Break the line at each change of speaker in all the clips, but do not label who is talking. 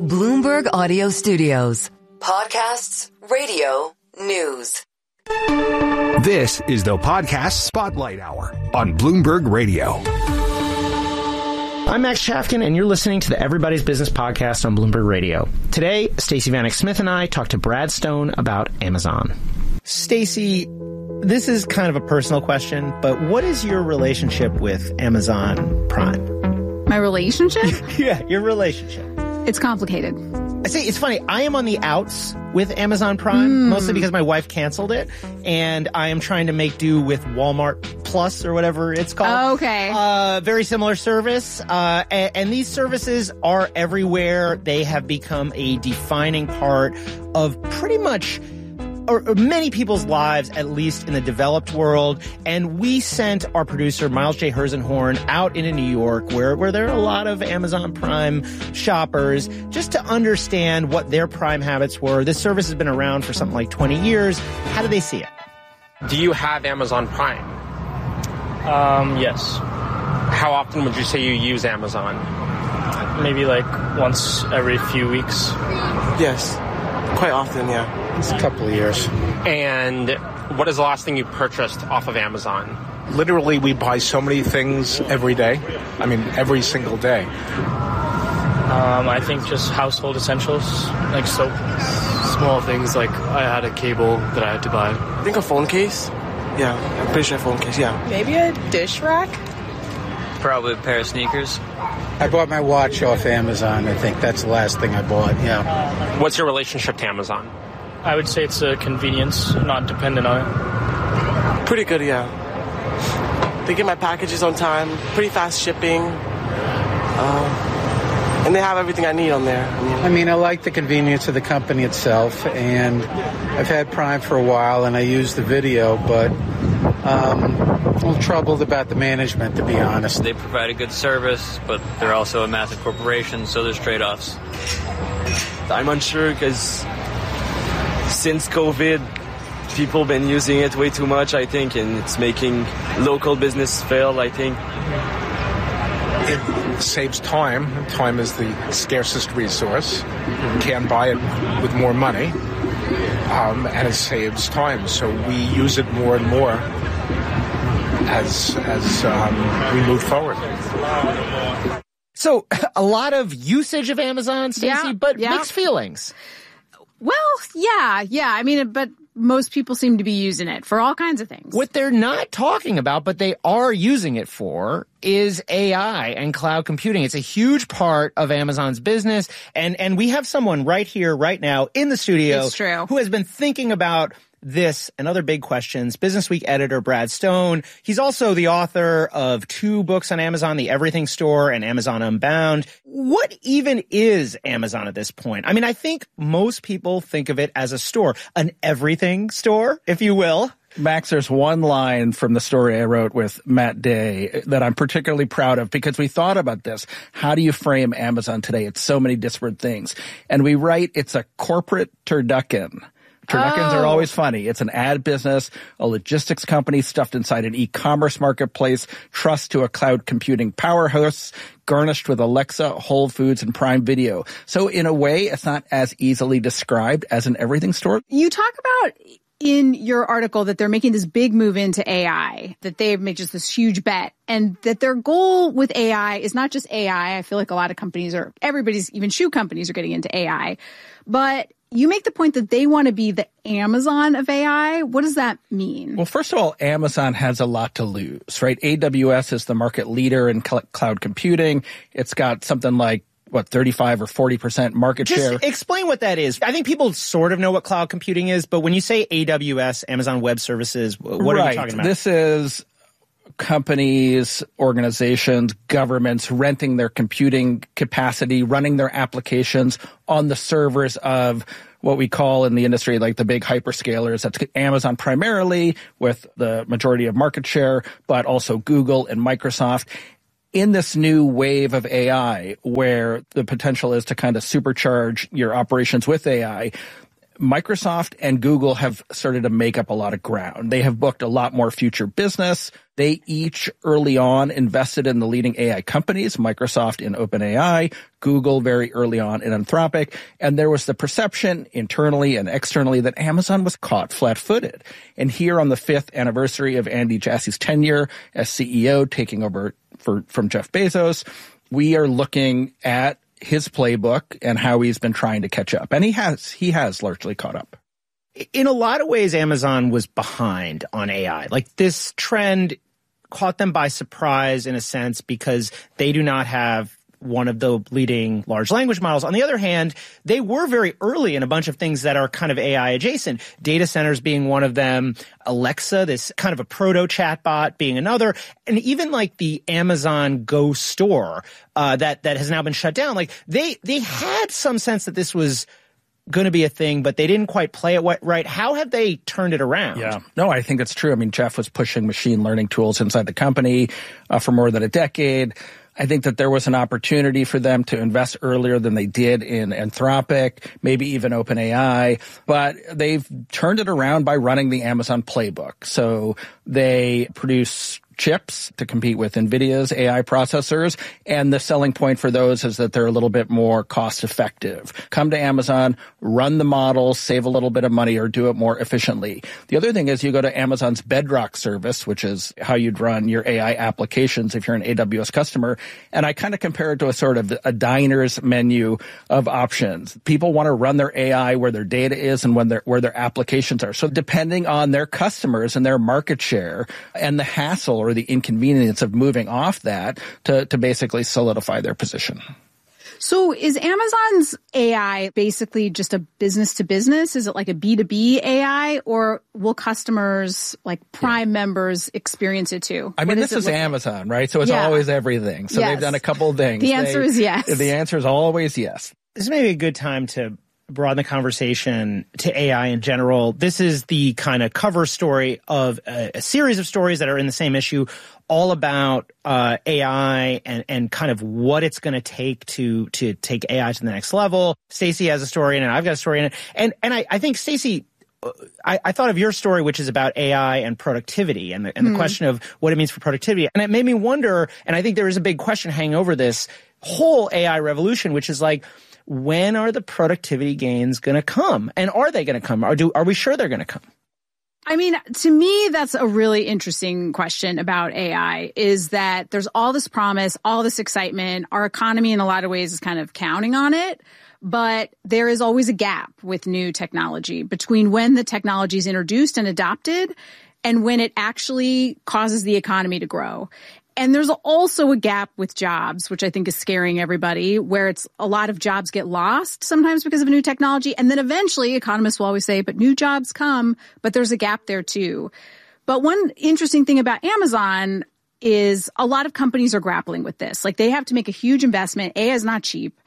Bloomberg Audio Studios. Podcasts, radio, news.
This is the Podcast Spotlight Hour on Bloomberg Radio.
I'm Max Chafkin, and you're listening to the Everybody's Business podcast on Bloomberg Radio. Today, Stacey Vanek Smith and I talked to Brad Stone about Amazon. Stacey, this is kind of a personal question, but what is your relationship with Amazon Prime?
My relationship?
Yeah, your relationship.
It's complicated.
I say, it's funny, I am on the outs with Amazon Prime, mostly because my wife canceled it, and I am trying to make do with Walmart Plus or whatever it's called.
Okay.
Very similar service, and these services are everywhere. They have become a defining part of pretty much or many people's lives, at least in the developed world. And we sent our producer, Miles J. Herzenhorn, out into New York, where there are a lot of Amazon Prime shoppers, just to understand what their Prime habits were. This service has been around for something like 20 years. How do they see it?
Do you have Amazon Prime?
Yes.
How often would you say you use Amazon?
Maybe like once every few weeks.
Yes. Quite often, yeah.
It's a couple of years.
And what is the last thing you purchased off of Amazon?
Literally, we buy so many things every day. I mean, every single day.
I think just household essentials, like soap. Small things like I had a cable that I had to buy.
I think a phone case. Yeah, I'm pretty sure a phone case, yeah.
Maybe a dish rack?
Probably a pair of sneakers.
I bought my watch off Amazon. I think that's the last thing I bought, yeah.
What's your relationship to Amazon?
I would say it's a convenience, not dependent on it.
Pretty good, yeah. They get my packages on time, pretty fast shipping, and they have everything I need on there.
I mean, I like the convenience of the company itself, and I've had Prime for a while, and I use the video, but a little troubled about the management, to be honest.
They provide a good service, but they're also a massive corporation, so there's trade-offs.
I'm unsure because since COVID, people have been using it way too much, I think, and it's making local business fail, I think.
It saves time. Time is the scarcest resource. You can buy it with more money, and it saves time. So we use it more and more as we move forward.
So, a lot of usage of Amazon, Stacey, but mixed feelings.
Well, yeah. I mean, but most people seem to be using it for all kinds of things.
What they're not talking about, but they are using it for, is AI and cloud computing. It's a huge part of Amazon's business. And we have someone right here, right now, in the studio
It's true.
who has been thinking about this and other big questions. Business Week editor Brad Stone. He's also the author of 2 books on Amazon, The Everything Store and Amazon Unbound. What even is Amazon at this point? I mean, I think most people think of it as a store, an everything store, if you will.
Max, there's one line from the story I wrote with Matt Day that I'm particularly proud of because we thought about this. How do you frame Amazon today? It's so many disparate things. And we write it's a corporate turducken. Turduckens are always funny. It's an ad business, a logistics company stuffed inside an e-commerce marketplace, trust to a cloud computing powerhouse, garnished with Alexa, Whole Foods, and Prime Video. So in a way, it's not as easily described as an everything store.
You talk about in your article that they're making this big move into AI, that they make just this huge bet, and that their goal with AI is not just AI. I feel like a lot of companies even shoe companies are getting into AI, but you make the point that they want to be the Amazon of AI. What does that mean?
Well, first of all, Amazon has a lot to lose, right? AWS is the market leader in cloud computing. It's got something like 35 or 40% market share.
Just explain what that is. I think people sort of know what cloud computing is, but when you say AWS, Amazon Web Services, what are you talking about?
This is companies, organizations, governments renting their computing capacity, running their applications on the servers of what we call in the industry like the big hyperscalers. That's Amazon primarily with the majority of market share, but also Google and Microsoft. In this new wave of AI, where the potential is to kind of supercharge your operations with AI, Microsoft and Google have started to make up a lot of ground. They have booked a lot more future business. They each early on invested in the leading AI companies, Microsoft in OpenAI, Google very early on in Anthropic. And there was the perception internally and externally that Amazon was caught flat-footed. And here on the 5th anniversary of Andy Jassy's tenure as CEO, taking over from Jeff Bezos, we are looking at his playbook and how he's been trying to catch up. And he has largely caught up.
In a lot of ways, Amazon was behind on AI. Like, this trend caught them by surprise in a sense because they do not have one of the leading large language models. On the other hand, they were very early in a bunch of things that are kind of AI adjacent. Data centers being one of them, Alexa, this kind of a proto chatbot, being another, and even like the Amazon Go store that has now been shut down. Like, they had some sense that this was going to be a thing, but they didn't quite play it right. How have they turned it around?
Yeah. No, I think it's true. I mean, Jeff was pushing machine learning tools inside the company for more than a decade. I think that there was an opportunity for them to invest earlier than they did in Anthropic, maybe even OpenAI, but they've turned it around by running the Amazon playbook. So they produce chips to compete with NVIDIA's AI processors, and the selling point for those is that they're a little bit more cost effective. Come to Amazon, run the models, save a little bit of money, or do it more efficiently. The other thing is you go to Amazon's Bedrock service, which is how you'd run your AI applications if you're an AWS customer, and I kind of compare it to a sort of a diner's menu of options. People want to run their AI where their data is and where their applications are. So depending on their customers and their market share and the hassle or the inconvenience of moving off that to basically solidify their position.
So is Amazon's AI basically just a business to business? Is it like a B2B AI, or will customers, like Prime members, experience it too?
I mean, this is Amazon, right? So it's always everything. So they've done a couple of things.
The answer is yes.
The answer is always yes.
This may be a good time to broaden the conversation to AI in general. This is the kind of cover story of a series of stories that are in the same issue, all about AI and kind of what it's going to take to take AI to the next level. Stacey has a story in it. I've got a story in it. And I think, Stacey, I thought of your story, which is about AI and productivity and the question of what it means for productivity. And it made me wonder, and I think there is a big question hanging over this whole AI revolution, which is like, when are the productivity gains going to come? And are they going to come? Are we sure they're going to come?
I mean, to me, that's a really interesting question about AI, is that there's all this promise, all this excitement. Our economy in a lot of ways is kind of counting on it. But there is always a gap with new technology between when the technology is introduced and adopted and when it actually causes the economy to grow. And there's also a gap with jobs, which I think is scaring everybody, where it's a lot of jobs get lost sometimes because of new technology. And then eventually, economists will always say, but new jobs come, but there's a gap there too. But one interesting thing about Amazon is a lot of companies are grappling with this. Like, they have to make a huge investment. AI is not cheap.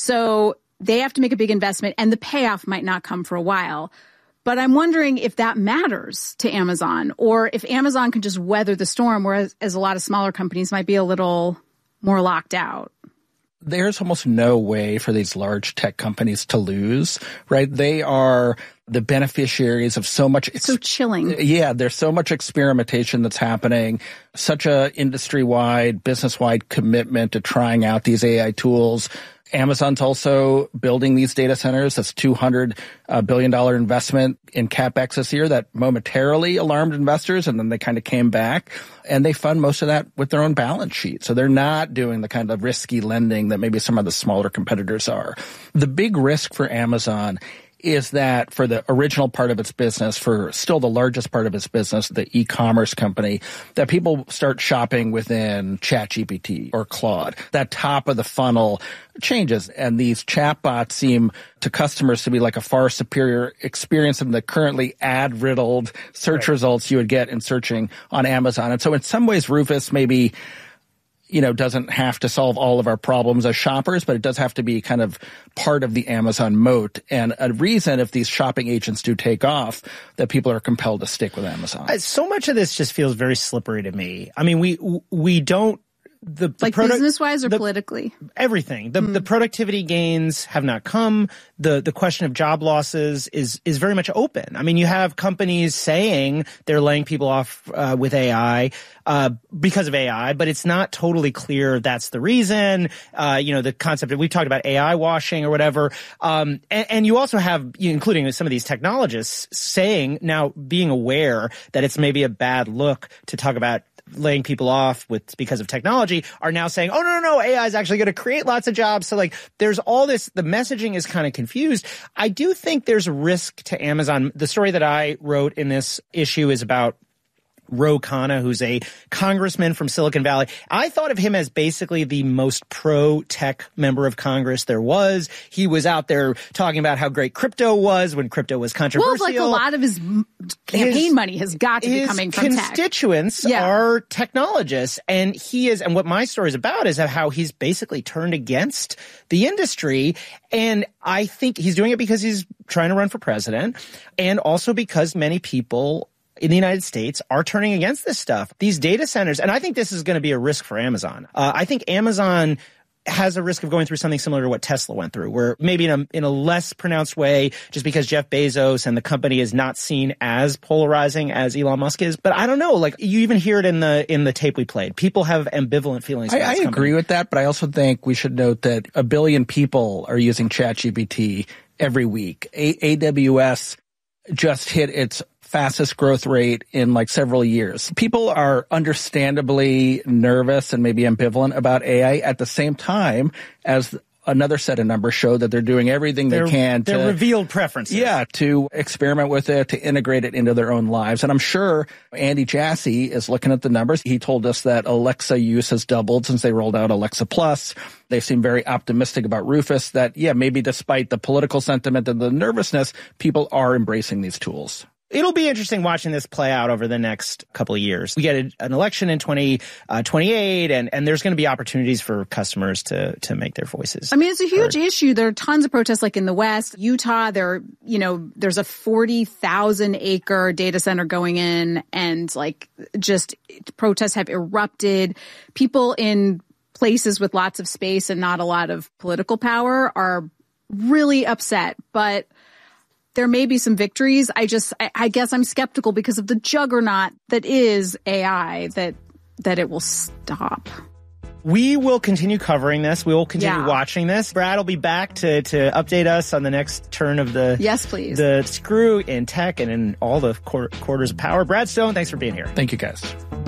So they have to make a big investment, and the payoff might not come for a while. But I'm wondering if that matters to Amazon, or if Amazon can just weather the storm, whereas a lot of smaller companies might be a little more locked out.
There's almost no way for these large tech companies to lose, right? They are the beneficiaries of so much.
So chilling.
Yeah, there's so much experimentation that's happening, such a industry-wide, business-wide commitment to trying out these AI tools. Amazon's also building these data centers. That's $200 billion investment in CapEx this year that momentarily alarmed investors, and then they kind of came back. And they fund most of that with their own balance sheet. So they're not doing the kind of risky lending that maybe some of the smaller competitors are. The big risk for Amazon is that for the original part of its business, for still the largest part of its business, the e-commerce company, that people start shopping within ChatGPT or Claude. That top of the funnel changes, and these chatbots seem to customers to be like a far superior experience than the currently ad-riddled search results you would get in searching on Amazon. And so in some ways, Rufus maybe doesn't have to solve all of our problems as shoppers, but it does have to be kind of part of the Amazon moat, and a reason, if these shopping agents do take off, that people are compelled to stick with Amazon.
So much of this just feels very slippery to me. I mean, we don't
business-wise or politically?
Everything. The productivity gains have not come. The question of job losses is very much open. I mean, you have companies saying they're laying people off with AI because of AI, but it's not totally clear that's the reason. The concept that we've talked about AI washing or whatever. And you also have, including some of these technologists saying now, being aware that it's maybe a bad look to talk about laying people off because of technology, are now saying, oh, no, AI is actually going to create lots of jobs. So there's all this, the messaging is kind of confused. I do think there's a risk to Amazon. The story that I wrote in this issue is about Ro Khanna, who's a congressman from Silicon Valley. I thought of him as basically the most pro-tech member of Congress there was. He was out there talking about how great crypto was when crypto was controversial.
Well, a lot of his campaign money has got to be coming from tech.
His constituents are technologists, and and what my story is about is how he's basically turned against the industry. And I think he's doing it because he's trying to run for president, and also because many people in the United States are turning against this stuff. These data centers, and I think this is going to be a risk for Amazon. I think Amazon has a risk of going through something similar to what Tesla went through, where maybe in a less pronounced way, just because Jeff Bezos and the company is not seen as polarizing as Elon Musk is. But I don't know, you even hear it in the tape we played. People have ambivalent feelings.
I agree with that, but I also think we should note that 1 billion people are using ChatGPT every week. AWS just hit its fastest growth rate in several years. People are understandably nervous and maybe ambivalent about AI at the same time as another set of numbers show that they're doing everything they can to—
Their revealed preferences.
Yeah, to experiment with it, to integrate it into their own lives. And I'm sure Andy Jassy is looking at the numbers. He told us that Alexa use has doubled since they rolled out Alexa Plus. They seem very optimistic about Rufus that, maybe despite the political sentiment and the nervousness, people are embracing these tools.
It'll be interesting watching this play out over the next couple of years. We get an election in 2028, and there's going to be opportunities for customers to make their voices.
I mean, it's a huge issue. There are tons of protests, in the West, Utah. There's a 40,000 acre data center going in, and just protests have erupted. People in places with lots of space and not a lot of political power are really upset, but there may be some victories. I guess I'm skeptical because of the juggernaut that is AI, that it will stop.
We will continue covering this. We will continue watching this. Brad will be back to update us on the next turn of the—
Yes, please.
The screw in tech and in all the quarters of power. Brad Stone, thanks for being here.
Thank you, guys.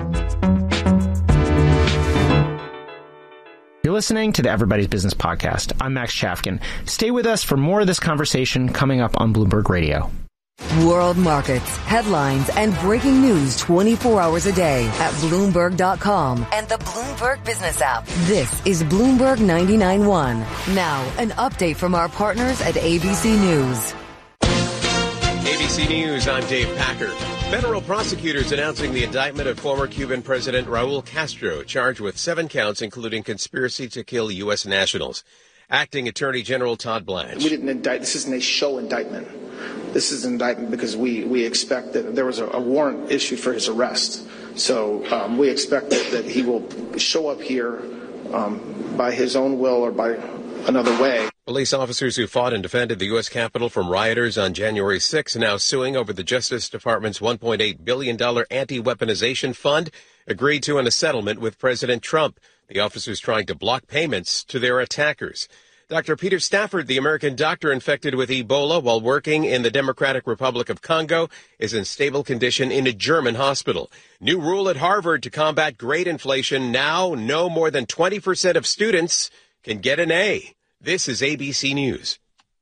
You're listening to the Everybody's Business Podcast. I'm Max Chafkin. Stay with us for more of this conversation coming up on Bloomberg Radio.
World markets, headlines, and breaking news 24 hours a day at Bloomberg.com and the Bloomberg Business app. This is Bloomberg 99.1. Now, an update from our partners at ABC News.
ABC News, I'm Dave Packer. Federal prosecutors announcing the indictment of former Cuban President Raul Castro, charged with 7 counts, including conspiracy to kill U.S. nationals. Acting Attorney General Todd Blanche.
We didn't indict. This isn't a show indictment. This is an indictment because we expect that there was a warrant issued for his arrest. So we expect that he will show up here by his own will or by another way.
Police officers who fought and defended the U.S. Capitol from rioters on January 6 now suing over the Justice Department's $1.8 billion anti-weaponization fund agreed to in a settlement with President Trump. The officers trying to block payments to their attackers. Dr. Peter Stafford, the American doctor infected with Ebola while working in the Democratic Republic of Congo, is in stable condition in a German hospital. New rule at Harvard to combat grade inflation. Now, no more than 20% of students can get an A. This is ABC News.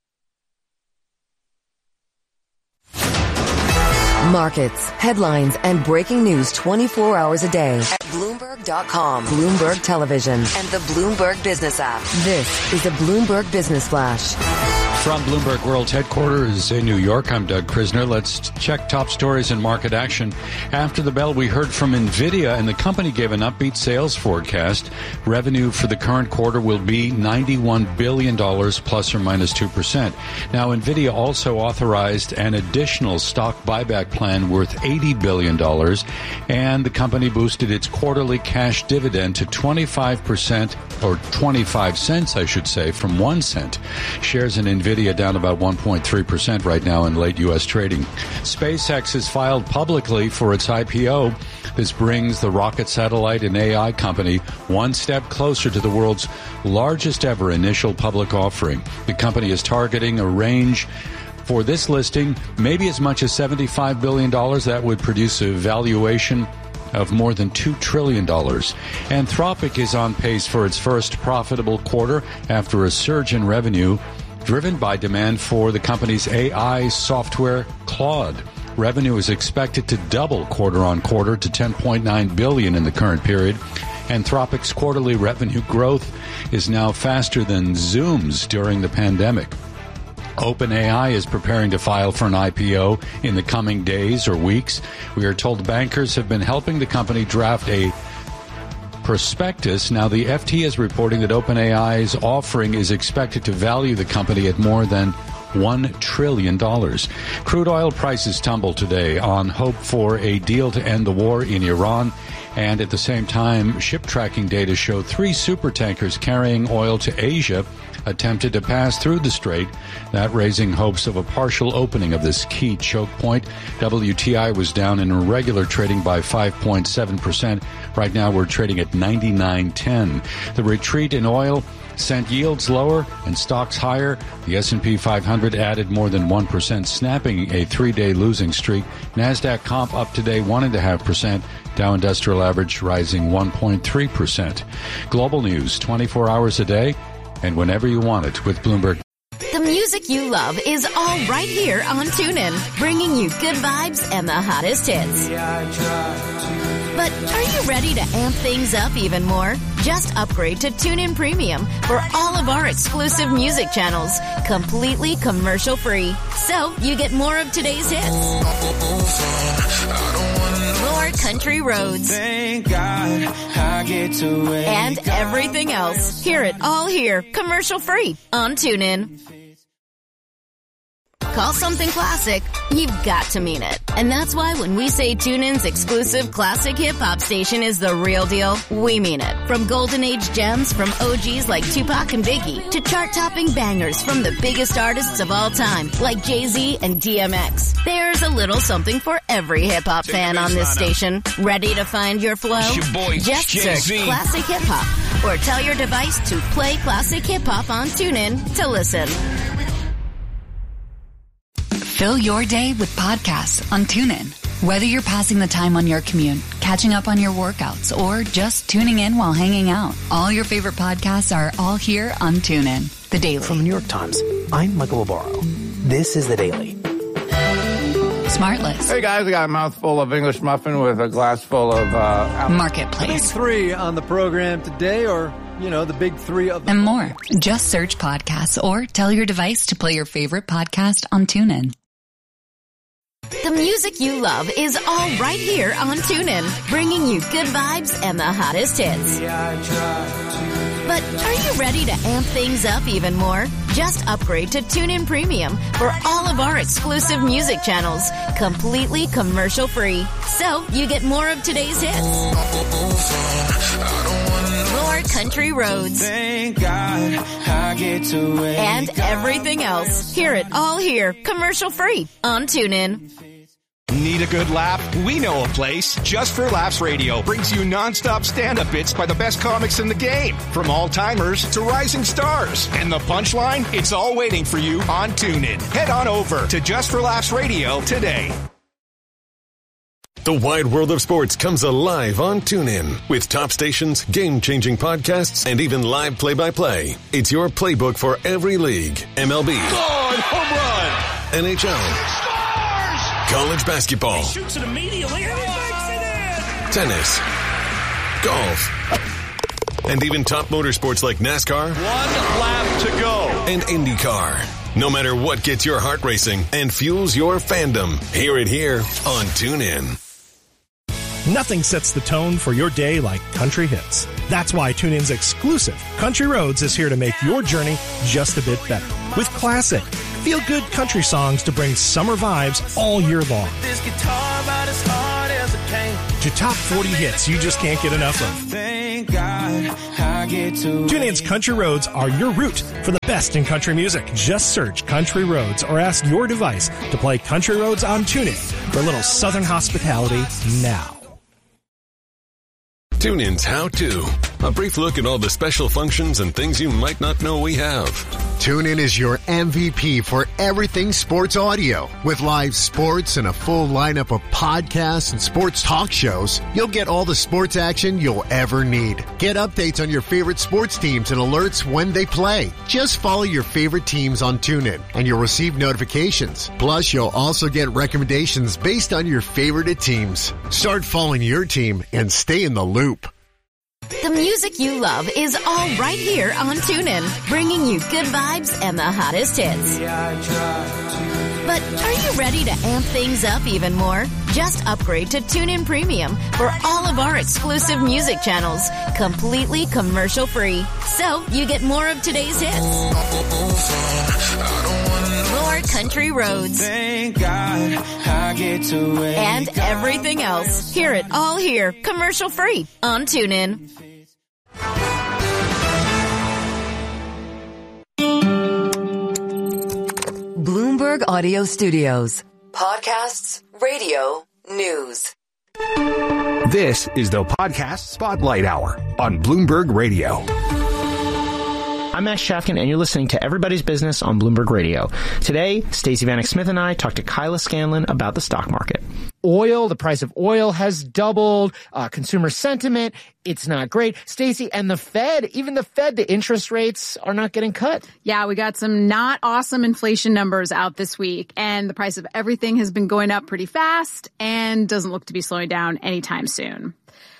Markets, headlines, and breaking news 24 hours a day at Bloomberg.com, Bloomberg Television, and the Bloomberg Business app. This is the Bloomberg Business Flash.
From Bloomberg World's headquarters in New York, I'm Doug Krisner. Let's check top stories and market action. After the bell, we heard from NVIDIA, and the company gave an upbeat sales forecast. Revenue for the current quarter will be $91 billion, plus or minus 2%. Now, NVIDIA also authorized an additional stock buyback plan worth $80 billion, and the company boosted its quarterly cash dividend to 25%, or 25 cents, I should say, from 1 cent. Shares in NVIDIA down about 1.3% right now in late U.S. trading. SpaceX has filed publicly for its IPO. This brings the rocket, satellite, and AI company one step closer to the world's largest ever initial public offering. The company is targeting a range for this listing, maybe as much as $75 billion. That would produce a valuation of more than $2 trillion. Anthropic is on pace for its first profitable quarter after a surge in revenue driven by demand for the company's AI software, Claude. Revenue is expected to double quarter on quarter to $10.9 billion in the current period. Anthropic's quarterly revenue growth is now faster than Zoom's during the pandemic. OpenAI is preparing to file for an IPO in the coming days or weeks. We are told bankers have been helping the company draft a prospectus. Now, the FT is reporting that OpenAI's offering is expected to value the company at more than $1 trillion. Crude oil prices tumbled today on hope for a deal to end the war in Iran. And at the same time, ship tracking data show 3 supertankers carrying oil to Asia attempted to pass through the strait, that raising hopes of a partial opening of this key choke point. WTI was down in regular trading by 5.7%. Right now we're trading at 99.10. The retreat in oil sent yields lower and stocks higher. The S&P 500 added more than 1%, snapping a 3-day losing streak. NASDAQ comp up today 1.5%. Dow Industrial Average rising 1.3%. Global news 24 hours a day and whenever you want it with Bloomberg.
The music you love is all right here on TuneIn, bringing you good vibes and the hottest hits. But are you ready to amp things up even more? Just upgrade to TuneIn Premium for all of our exclusive music channels, completely commercial-free. So you get more of today's hits, more country roads, and everything else. Hear it all here, commercial-free on TuneIn. Call something classic, you've got to mean it. And that's why when we say TuneIn's exclusive classic hip-hop station is the real deal, we mean it. From golden age gems from OGs like Tupac and Biggie to chart-topping bangers from the biggest artists of all time like Jay-Z and DMX. There's a little something for every hip-hop fan on this station. Ready to find your flow? Just search Classic Hip Hop or tell your device to play Classic Hip Hop on TuneIn to listen.
Fill your day with podcasts on TuneIn. Whether you're passing the time on your commute, catching up on your workouts, or just tuning in while hanging out, all your favorite podcasts are all here on TuneIn. The Daily.
From the New York Times, I'm Michael Barbaro. This is The Daily.
SmartList.
Hey guys, we got a mouthful of English muffin with a glass full of
Marketplace.
Big 3 on the program today, or the big 3 of the
and more. Just search podcasts or tell your device to play your favorite podcast on TuneIn.
The music you love is all right here on TuneIn, bringing you good vibes and the hottest hits. But are you ready to amp things up even more? Just upgrade to TuneIn Premium for all of our exclusive music channels, completely commercial-free. So you get more of today's hits, more country roads, and everything else. Hear it all here, commercial-free on TuneIn.
Need a good laugh? We know a place. Just for Laughs Radio brings you non-stop stand-up bits by the best comics in the game, from all-timers to rising stars. And the punchline? It's all waiting for you on TuneIn. Head on over to Just for Laughs Radio today.
The wide world of sports comes alive on TuneIn with top stations, game-changing podcasts, and even live play-by-play. It's your playbook for every league. MLB.
Home run!
NHL. College basketball.
He shoots it immediately and he makes it in!
Tennis. Golf. And even top motorsports like NASCAR.
1 lap to go.
And IndyCar. No matter what gets your heart racing and fuels your fandom, hear it here on TuneIn.
Nothing sets the tone for your day like country hits. That's why TuneIn's exclusive Country Roads is here to make your journey just a bit better. With classic, feel-good country songs to bring summer vibes all year long.
This guitar about as hard as it came.
To top 40 hits you just can't get enough of.
Thank God I get to
TuneIn's Country Roads are your route for the best in country music. Just search Country Roads or ask your device to play Country Roads on TuneIn for a little Southern hospitality now.
TuneIn's How To. A brief look at all the special functions and things you might not know we have.
TuneIn is your MVP for everything sports audio. With live sports and a full lineup of podcasts and sports talk shows, you'll get all the sports action you'll ever need. Get updates on your favorite sports teams and alerts when they play. Just follow your favorite teams on TuneIn and you'll receive notifications. Plus, you'll also get recommendations based on your favorite teams. Start following your team and stay in the loop.
The music you love is all right here on TuneIn, bringing you good vibes and the hottest hits. But are you ready to amp things up even more? Just upgrade to TuneIn Premium for all of our exclusive music channels, completely commercial-free. So you get more of today's hits. More country roads.
Thank God I get to
and everything else. Hear it all here, commercial-free on TuneIn.
Bloomberg Audio Studios. Podcasts, radio, news.
This is the Podcast Spotlight Hour on Bloomberg Radio.
I'm Max Shafkin, and you're listening to Everybody's Business on Bloomberg Radio. Today, Stacey Vanek Smith and I talked to Kyla Scanlon about the stock market. Oil, the price of oil has doubled. Consumer sentiment, it's not great. Stacey, and the Fed, even the Fed, the interest rates are not getting cut.
Yeah, we got some not awesome inflation numbers out this week, and the price of everything has been going up pretty fast and doesn't look to be slowing down anytime soon.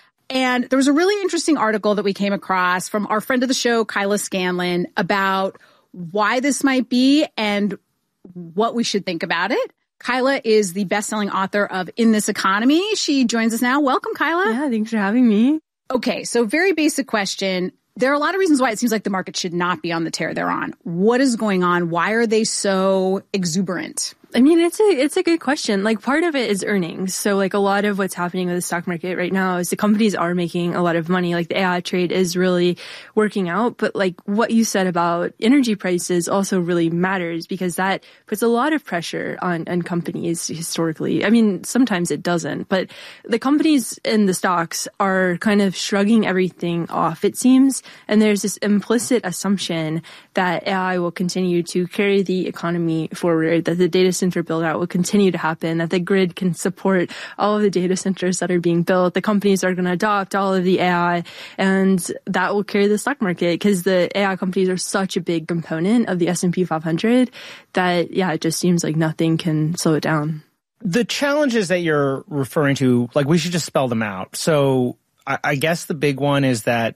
And there was a really interesting article that we came across from our friend of the show, Kyla Scanlon, about why this might be and what we should think about it. Kyla is the best-selling author of In This Economy. She joins us now. Welcome, Kyla.
Yeah, thanks for having me.
Okay, so very basic question. There are a lot of reasons why it seems like the market should not be on the tear they're on. What is going on? Why are they so exuberant?
I mean, it's a good question. Like, part of it is earnings. So, like, a lot of what's happening with the stock market right now is the companies are making a lot of money. Like, the AI trade is really working out. But, like, what you said about energy prices also really matters because that puts a lot of pressure on companies historically. I mean, sometimes it doesn't. But the companies in the stocks are kind of shrugging everything off, it seems. And there's this implicit assumption that AI will continue to carry the economy forward, that the data center build out will continue to happen, that the grid can support all of the data centers that are being built. The companies are going to adopt all of the AI, and that will carry the stock market because the AI companies are such a big component of the S&P 500 that, yeah, it just seems like nothing can slow it down.
The challenges that you're referring to, like, we should just spell them out. So I guess the big one is that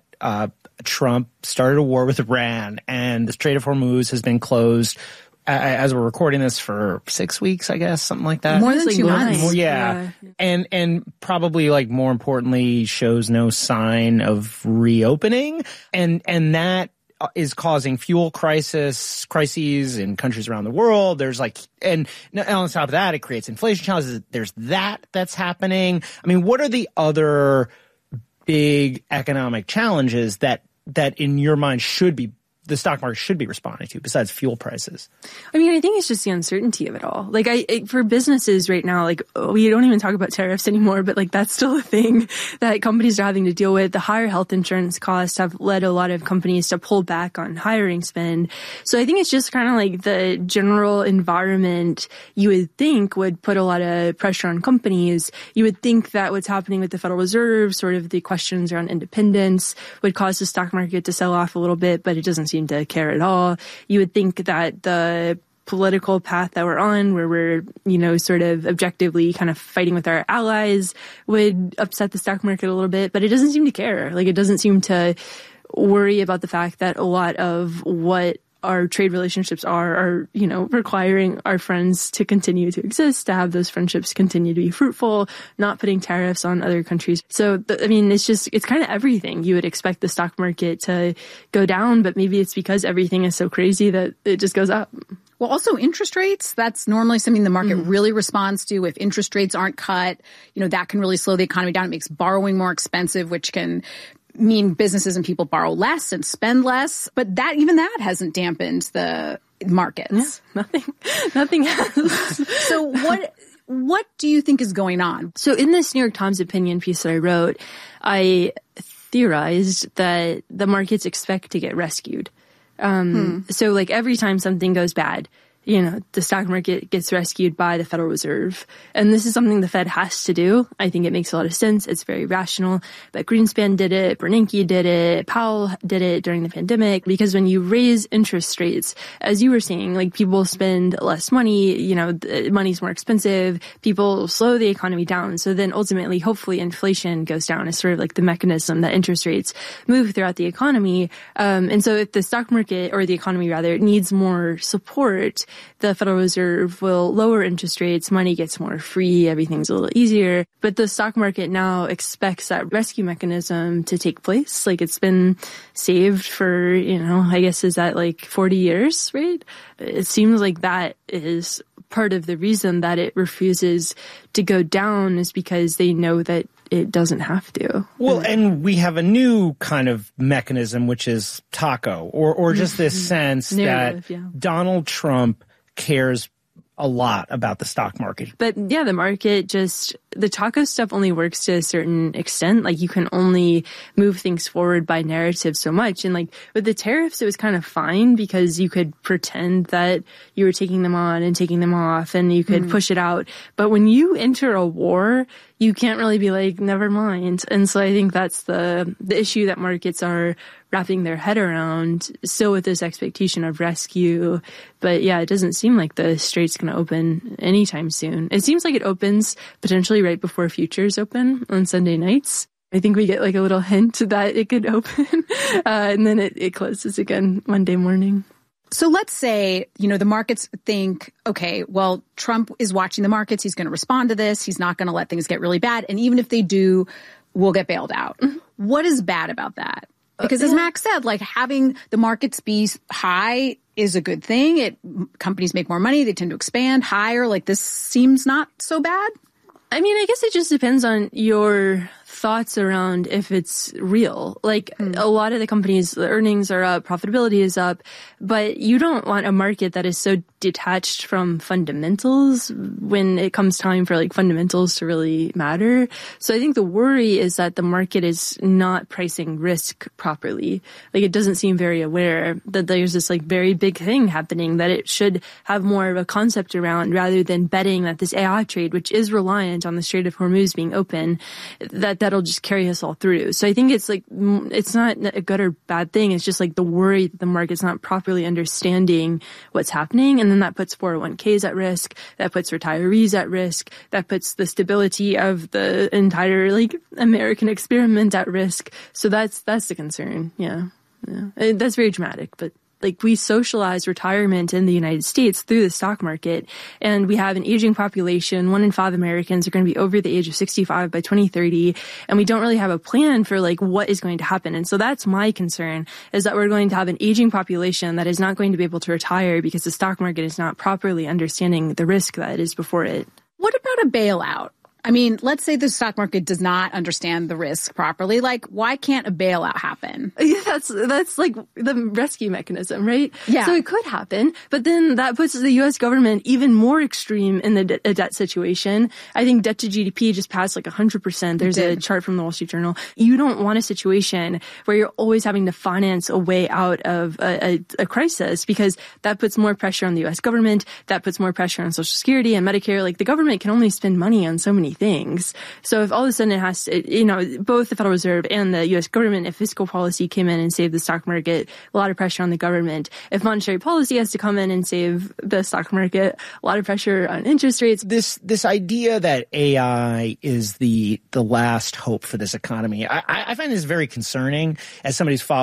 Trump started a war with Iran, and the Strait of Hormuz has been closed as we're recording this for 6 weeks, I guess, something like that.
More than 2 months.
Yeah. And probably, like, more importantly, shows no sign of reopening. And that is causing fuel crises in countries around the world. There's like, and on top of that, it creates inflation challenges. There's that's happening. I mean, what are the other big economic challenges that in your mind the stock market should be responding to besides fuel prices?
I mean, I think it's just the uncertainty of it all. Like, for businesses right now, like, we don't even talk about tariffs anymore, but like, that's still a thing that companies are having to deal with. The higher health insurance costs have led a lot of companies to pull back on hiring spend. So I think it's just kind of like the general environment you would think would put a lot of pressure on companies. You would think that what's happening with the Federal Reserve, sort of the questions around independence, would cause the stock market to sell off a little bit, but it doesn't seem to care at all. You would think that the political path that we're on, where we're, sort of objectively kind of fighting with our allies, would upset the stock market a little bit, but it doesn't seem to care. Like, it doesn't seem to worry about the fact that a lot of what our trade relationships are, you know, requiring our friends to continue to exist, to have those friendships continue to be fruitful, not putting tariffs on other countries. So, I mean, it's kind of everything. You would expect the stock market to go down, but maybe it's because everything is so crazy that it just goes up.
Well, also interest rates, that's normally something the market really responds to. If interest rates aren't cut, you know, that can really slow the economy down. It makes borrowing more expensive, which can mean businesses and people borrow less and spend less. But even that hasn't dampened the markets.
Yeah, nothing has.
So what do you think is going on?
So in this New York Times opinion piece that I wrote, I theorized that the markets expect to get rescued. So like every time something goes bad, you know, the stock market gets rescued by the Federal Reserve. And this is something the Fed has to do. I think it makes a lot of sense. It's very rational. But Greenspan did it. Bernanke did it. Powell did it during the pandemic. Because when you raise interest rates, as you were saying, like people spend less money, you know, money's more expensive. People slow the economy down. So then ultimately, hopefully inflation goes down as sort of like the mechanism that interest rates move throughout the economy. And so if the stock market, or the economy rather, needs more support, the Federal Reserve will lower interest rates, money gets more free, everything's a little easier. But the stock market now expects that rescue mechanism to take place. Like it's been saved for, you know, I guess is that like 40 years, right? It seems like that is part of the reason that it refuses to go down is because they know that it doesn't have to.
Well, and we have a new kind of mechanism, which is Taco, or just this sense that Donald Trump cares a lot about the stock market.
But yeah, the market the Taco stuff only works to a certain extent. Like you can only move things forward by narrative so much. And like with the tariffs, it was kind of fine because you could pretend that you were taking them on and taking them off and you could push it out. But when you enter a war, you can't really be like, never mind. And so I think that's the issue that markets are wrapping their head around, still with this expectation of rescue. But yeah, it doesn't seem like the strait's going to open anytime soon. It seems like it opens potentially right before futures open on Sunday nights. I think we get like a little hint that it could open and then it closes again Monday morning.
So let's say, you know, the markets think, okay, well, Trump is watching the markets. He's going to respond to this. He's not going to let things get really bad. And even if they do, we'll get bailed out. What is bad about that? Because as Max said, like having the markets be high is a good thing. Companies make more money. They tend to expand higher. Like this seems not so bad.
I mean, I guess it just depends on your thoughts around if it's real. Like a lot of the companies, the earnings are up, profitability is up, but you don't want a market that is so detached from fundamentals when it comes time for like fundamentals to really matter. So I think the worry is that the market is not pricing risk properly. Like it doesn't seem very aware that there's this like very big thing happening that it should have more of a concept around rather than betting that this AI trade, which is reliant on the Strait of Hormuz being open, that'll just carry us all through. So I think it's like, it's not a good or bad thing. It's just like the worry that the market's not properly understanding what's happening. And then that puts 401ks at risk. That puts retirees at risk. That puts the stability of the entire like American experiment at risk. So that's the concern. Yeah. That's very dramatic, but like we socialize retirement in the United States through the stock market, and we have an aging population. 1 in 5 Americans are going to be over the age of 65 by 2030, and we don't really have a plan for like what is going to happen. And so that's my concern, is that we're going to have an aging population that is not going to be able to retire because the stock market is not properly understanding the risk that is before it.
What about a bailout? I mean, let's say the stock market does not understand the risk properly. Like, why can't a bailout happen?
Yeah, that's like the rescue mechanism, right?
Yeah.
So it could happen, but then that puts the U.S. government even more extreme in the debt situation. I think debt to GDP just passed like 100%. There's a chart from the Wall Street Journal. You don't want a situation where you're always having to finance a way out of a crisis, because that puts more pressure on the U.S. government. That puts more pressure on Social Security and Medicare. Like the government can only spend money on so many things. So if all of a sudden it has to, you know, both the Federal Reserve and the U.S. government, if fiscal policy came in and saved the stock market, a lot of pressure on the government. If monetary policy has to come in and save the stock market, a lot of pressure on interest rates.
This idea that AI is the last hope for this economy, I find this very concerning as somebody who's followed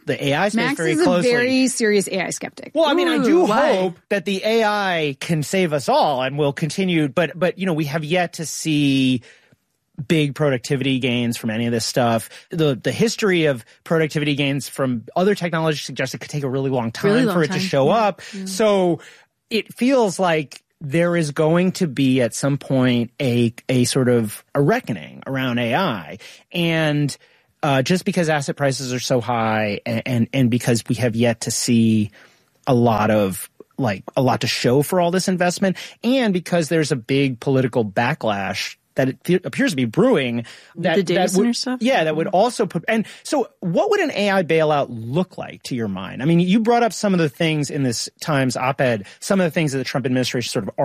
the AI space
Max
very
is
closely.
a very serious AI skeptic.
Well, I mean, I do
why?
hope that the AI can save us all and will continue, but we have yet to see big productivity gains from any of this stuff. The history of productivity gains from other technologies suggests it could take a really long time for it to show up. Yeah. So it feels like there is going to be at some point a sort of a reckoning around AI. And just because asset prices are so high and because we have yet to see a lot to show for all this investment, and because there's a big political backlash that it appears to be brewing.
The data center stuff?
Yeah, that would also put – and so what would an AI bailout look like to your mind? I mean, you brought up some of the things in this Times op-ed, some of the things that the Trump administration sort of